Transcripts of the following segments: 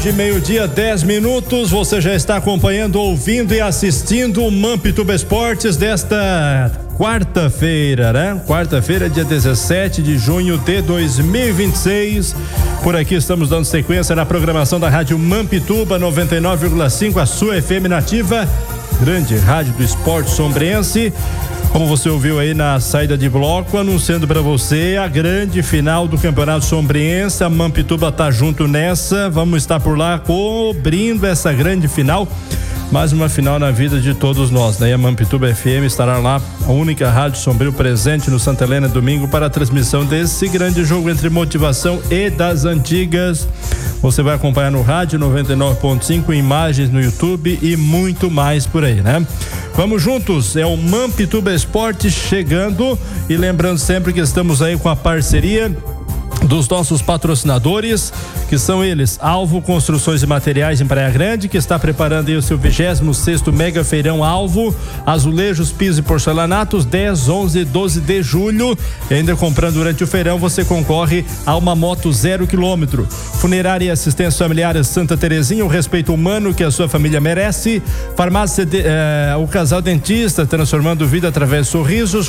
De meio-dia, 10 minutos, você já está acompanhando, ouvindo e assistindo o Mampituba Esportes desta quarta-feira, né? Quarta-feira, dia 17 de junho de 2026. Por aqui estamos dando sequência na programação da Rádio Mampituba 99,5, a sua FM nativa, grande rádio do esporte sombrense. Como você ouviu aí na saída de bloco, anunciando para você a grande final do Campeonato Sombriense. A Mampituba tá junto nessa. Vamos estar por lá cobrindo essa grande final. Mais uma final na vida de todos nós, né? E a Mampituba FM estará lá, a única rádio sombrio presente no Santa Helena domingo para a transmissão desse grande jogo entre Motivação e das Antigas. Você vai acompanhar no rádio 99.5, imagens no YouTube e muito mais por aí, né? Vamos juntos, é o Mampituba Esportes chegando e lembrando sempre que estamos aí com a parceria dos nossos patrocinadores, que são eles: Alvo Construções e Materiais em Praia Grande, que está preparando aí o seu 26º Mega Feirão Alvo, azulejos, pisos e porcelanatos, 10, 11 e 12 de julho. E ainda comprando durante o feirão, você concorre a uma moto 0 km. Funerária e Assistência Familiar Santa Terezinha, o respeito humano que a sua família merece. Farmácia o Casal Dentista, transformando vida através de sorrisos,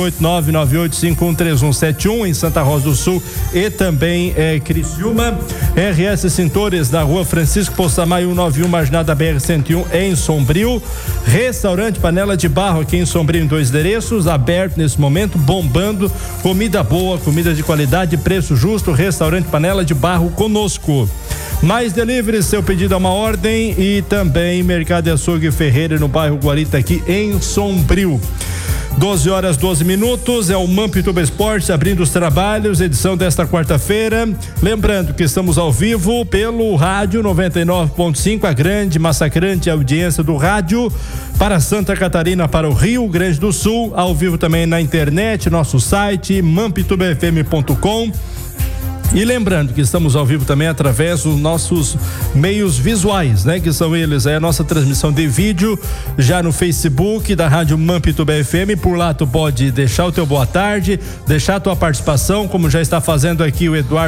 48998513171 em Santa Rosa do Sul e também Criciúma. RS Cintores, na rua Francisco Poçamai 191, marginada BR-101 em Sombrio. Restaurante Panela de Barro aqui em Sombrio em 2 endereços, aberto nesse momento, bombando, comida boa, comida de qualidade, preço justo. Restaurante Panela de Barro conosco. Mais delivery, seu pedido a uma ordem. E também Mercado de Açougue Ferreira no bairro Guarita aqui em Sombrio. 12 horas 12 minutos, é o Mampituba Esportes abrindo os trabalhos, edição desta quarta-feira. Lembrando que estamos ao vivo pelo rádio 99.5, a grande massacrante audiência do rádio para Santa Catarina, para o Rio Grande do Sul, ao vivo também na internet, nosso site mampitubafm.com. E lembrando que estamos ao vivo também através dos nossos meios visuais, né? Que são eles, a nossa transmissão de vídeo já no Facebook da Rádio Mampituba FM. Por lá tu pode deixar o teu boa tarde, deixar a tua participação, como já está fazendo aqui o Eduardo